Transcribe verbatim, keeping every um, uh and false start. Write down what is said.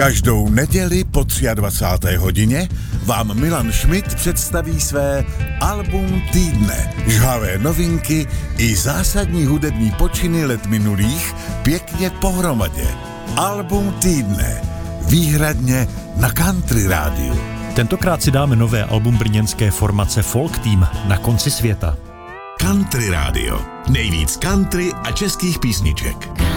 Každou neděli po dvacáté třetí hodině vám Milan Schmidt představí své album týdne, žhavé novinky i zásadní hudební počiny let minulých pěkně pohromadě. Album týdne, výhradně na Country rádiu. Tentokrát si dáme nové album brněnské formace Folk Team Na konci světa. Country rádio, nejvíc country a českých písniček.